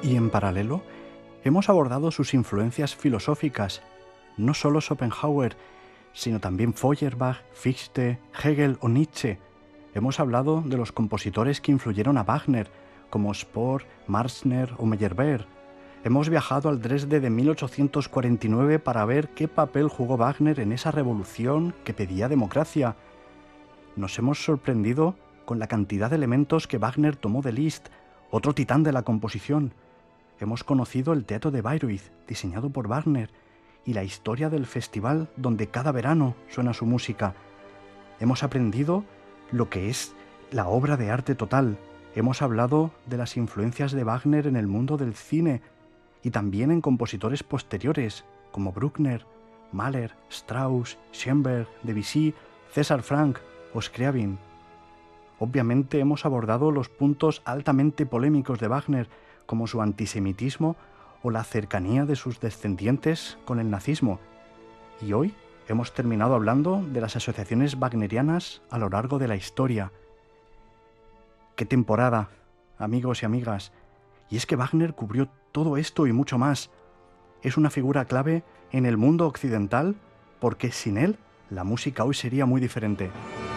Y en paralelo, hemos abordado sus influencias filosóficas, no solo Schopenhauer, sino también Feuerbach, Fichte, Hegel o Nietzsche. Hemos hablado de los compositores que influyeron a Wagner, como Spohr, Marsner o Meyerbeer. Hemos viajado al Dresde de 1849 para ver qué papel jugó Wagner en esa revolución que pedía democracia. Nos hemos sorprendido con la cantidad de elementos que Wagner tomó de Liszt, otro titán de la composición. Hemos conocido el teatro de Bayreuth, diseñado por Wagner, y la historia del festival donde cada verano suena su música. Hemos aprendido lo que es la obra de arte total. Hemos hablado de las influencias de Wagner en el mundo del cine y también en compositores posteriores como Bruckner, Mahler, Strauss, Schoenberg, Debussy, César Franck o Scriabin. Obviamente hemos abordado los puntos altamente polémicos de Wagner, como su antisemitismo o la cercanía de sus descendientes con el nazismo. Y hoy hemos terminado hablando de las asociaciones wagnerianas a lo largo de la historia. ¡Qué temporada, amigos y amigas! Y es que Wagner cubrió todo esto y mucho más. Es una figura clave en el mundo occidental porque sin él la música hoy sería muy diferente.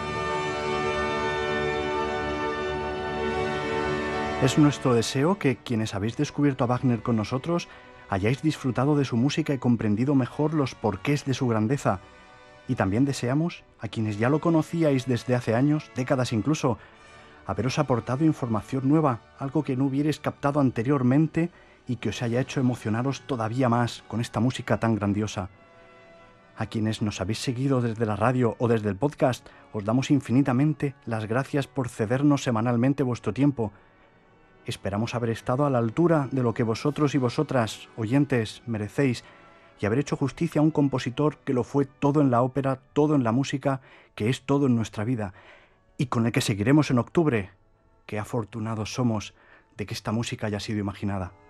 Es nuestro deseo que quienes habéis descubierto a Wagner con nosotros hayáis disfrutado de su música y comprendido mejor los porqués de su grandeza. Y también deseamos, a quienes ya lo conocíais desde hace años, décadas incluso, haberos aportado información nueva, algo que no hubierais captado anteriormente y que os haya hecho emocionaros todavía más con esta música tan grandiosa. A quienes nos habéis seguido desde la radio o desde el podcast, os damos infinitamente las gracias por cedernos semanalmente vuestro tiempo. Esperamos haber estado a la altura de lo que vosotros y vosotras, oyentes, merecéis y haber hecho justicia a un compositor que lo fue todo en la ópera, todo en la música, que es todo en nuestra vida y con el que seguiremos en octubre. Qué afortunados somos de que esta música haya sido imaginada.